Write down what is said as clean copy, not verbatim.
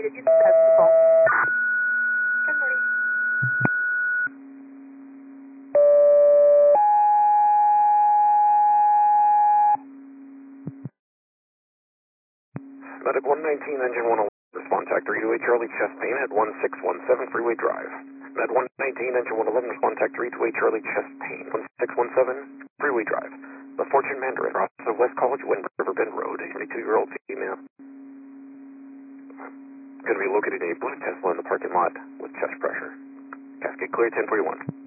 needed you. That's the call. 1040. Medic 119, engine 101, respond TAC 328 Charlie, chest pain at 1617 Freeway Drive. Med 119, engine 111, respond TAC 328 Charlie, chest pain, 1617 Freeway Drive. The Fortune Mandarin, across the West College, Wind River Bend Road, a 22-year-old female. Going to be locating a blue Tesla in the parking lot with chest pressure. Cascade clear, 1041.